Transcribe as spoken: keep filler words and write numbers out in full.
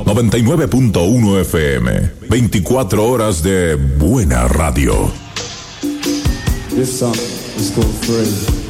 noventa y nueve punto uno F M. veinticuatro horas de buena radio. This song is called Free.